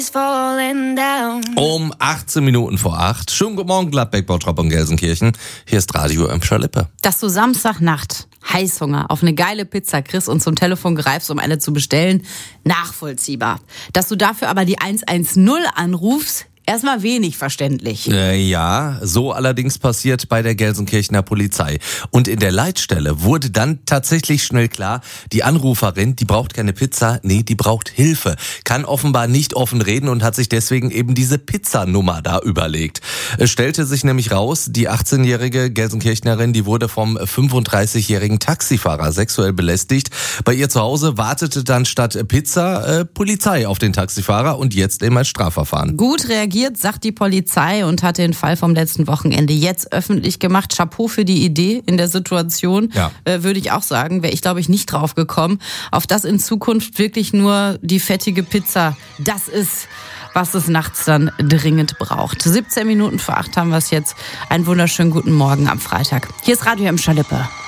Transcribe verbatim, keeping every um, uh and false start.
Um achtzehn Minuten vor acht. Schönen guten Morgen, Gladbeck, Bottrop und Gelsenkirchen. Hier ist Radio Emscher Lippe. Dass du Samstagnacht Heißhunger auf eine geile Pizza kriegst und zum Telefon greifst, um eine zu bestellen, nachvollziehbar. Dass du dafür aber die eins eins null anrufst, erstmal wenig verständlich. Äh, ja, so allerdings passiert bei der Gelsenkirchener Polizei. Und in der Leitstelle wurde dann tatsächlich schnell klar, die Anruferin, die braucht keine Pizza, nee, die braucht Hilfe. Kann offenbar nicht offen reden und hat sich deswegen eben diese Pizzanummer da überlegt. Es stellte sich nämlich raus, die achtzehnjährige Gelsenkirchnerin, die wurde vom fünfunddreißigjährigen Taxifahrer sexuell belästigt. Bei ihr zu Hause wartete dann statt Pizza äh, Polizei auf den Taxifahrer und jetzt eben ein Strafverfahren. Gut reagiert, sagt die Polizei, und hat den Fall vom letzten Wochenende jetzt öffentlich gemacht. Chapeau für die Idee in der Situation, ja. äh, würde ich auch sagen. Wäre ich, glaube ich, nicht drauf gekommen. Auf das in Zukunft wirklich nur die fettige Pizza, das ist, was es nachts dann dringend braucht. siebzehn Minuten vor acht haben wir es jetzt. Einen wunderschönen guten Morgen am Freitag. Hier ist Radio Emscher Lippe.